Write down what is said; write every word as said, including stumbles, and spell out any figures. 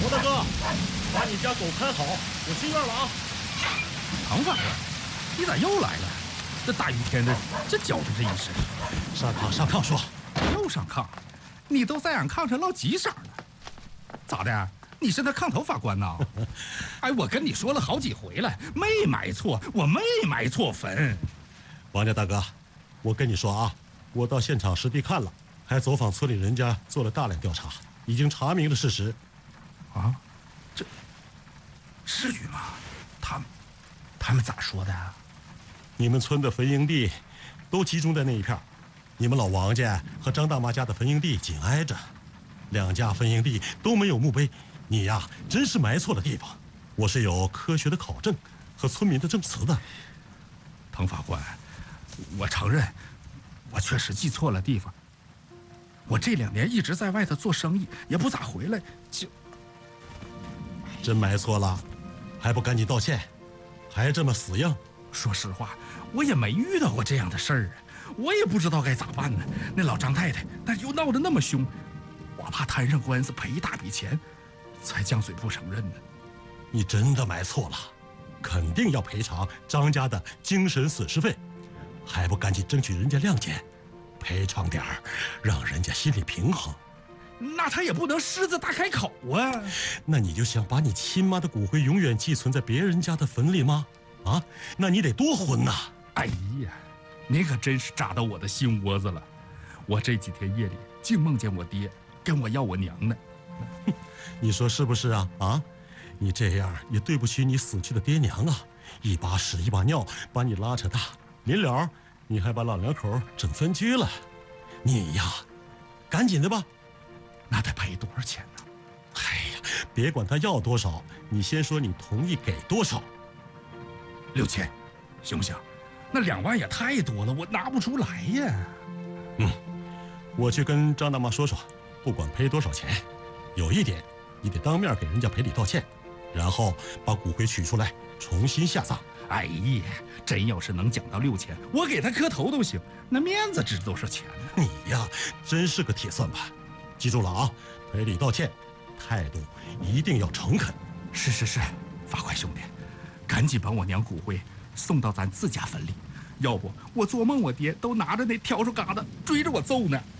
罗大哥，把你家狗看好，我进院了啊。 唐法官，你咋又来了？这大雨天的，这脚的这一身。 上炕上炕说。 又上炕？你都在俺炕上落几晌了？咋的？你是那炕头法官呐？哎，我跟你说了好几回了，没买错，我没买错坟。 王家大哥，我跟你说啊，我到现场实地看了，还走访村里人家做了大量调查，已经查明了事实。 啊？这至于吗？他们他们咋说的？ 你们村的坟营地都集中在那一片，你们老王家和张大妈家的坟营地紧挨着，两家坟营地都没有墓碑。你呀，真是埋错了地方。我是有科学的考证和村民的证词的。 唐法官，我承认，我确实记错了地方。我这两年一直在外头做生意，也不咋回来，就真埋错了，还不赶紧道歉？还这么死硬？ 说实话，我也没遇到过这样的事儿啊，我也不知道该咋办呢。那老张太太那又闹得那么凶，我怕摊上官司赔一大笔钱，才犟嘴不承认呢。 你真的埋错了，肯定要赔偿张家的精神损失费，还不赶紧争取人家谅解，赔偿点儿，让人家心里平衡。 那他也不能狮子大开口啊！ 那你就想把你亲妈的骨灰永远寄存在别人家的坟里吗？啊，那你得多昏呐！ 哎呀，你可真是扎到我的心窝子了。我这几天夜里净梦见我爹跟我要我娘呢。 你说是不是啊？啊，你这样也对不起你死去的爹娘啊！一把屎一把尿把你拉扯大，临了你还把老两口整分居了，你呀，赶紧的吧！ 那得赔多少钱呢？ 哎呀，别管他要多少，你先说你同意给多少。 六千，行不行？那两万也太多了，我拿不出来呀。 嗯，我去跟张大妈说说，不管赔多少钱，有一点，你得当面给人家赔礼道歉，然后把骨灰取出来，重新下葬。 哎呀，真要是能讲到六千，我给他磕头都行。那面子值多少钱呢？ 你呀，真是个铁算盘。记住了啊，赔礼道歉，态度一定要诚恳。 是是是，法官兄弟，赶紧把我娘骨灰送到咱自家坟里，要不我做梦我爹都拿着那笤帚疙瘩追着我揍呢。